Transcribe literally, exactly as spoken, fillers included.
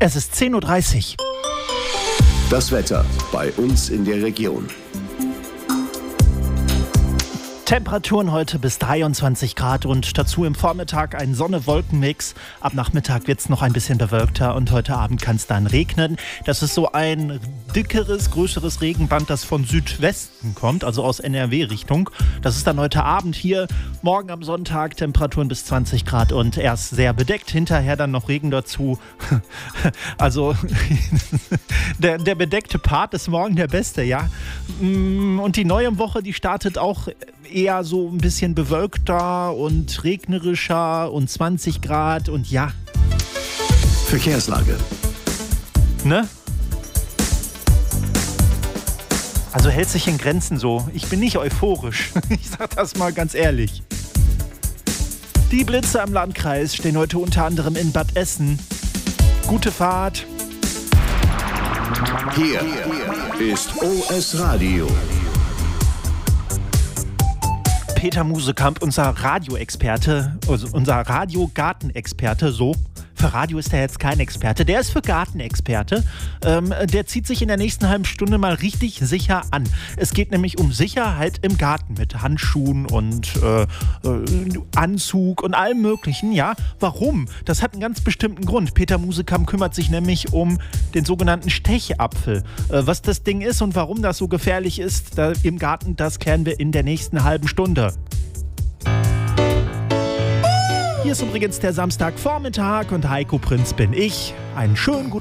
Es ist zehn Uhr dreißig. Das Wetter bei uns in der Region. Temperaturen heute bis dreiundzwanzig Grad und dazu im Vormittag ein Sonne-Wolken-Mix. Ab Nachmittag wird es noch ein bisschen bewölkter und heute Abend kann es dann regnen. Das ist so ein dickeres, größeres Regenband, das von Südwesten kommt, also aus N R W-Richtung. Das ist dann heute Abend hier. Morgen am Sonntag Temperaturen bis zwanzig Grad und erst sehr bedeckt. Hinterher dann noch Regen dazu. Also der, der bedeckte Part ist morgen der beste, ja. Und die neue Woche, die startet auch eher so ein bisschen bewölkter und regnerischer und zwanzig Grad und ja. Verkehrslage. Ne? Also hält sich in Grenzen so. Ich bin nicht euphorisch. Ich sag das mal ganz ehrlich. Die Blitze am Landkreis stehen heute unter anderem in Bad Essen. Gute Fahrt. Hier ist O S Radio. Peter Musekamp, unser Radioexperte, also unser Radiogartenexperte, so. Für Radio ist er jetzt kein Experte, der ist für Gartenexperte. Ähm, der zieht sich in der nächsten halben Stunde mal richtig sicher an. Es geht nämlich um Sicherheit im Garten mit Handschuhen und äh, äh, Anzug und allem Möglichen. Ja, warum? Das hat einen ganz bestimmten Grund. Peter Musekamp kümmert sich nämlich um den sogenannten Stechapfel. Äh, was das Ding ist und warum das so gefährlich ist da im Garten, das klären wir in der nächsten halben Stunde. Hier ist übrigens der Samstagvormittag und Heiko Prinz bin ich. Einen schönen guten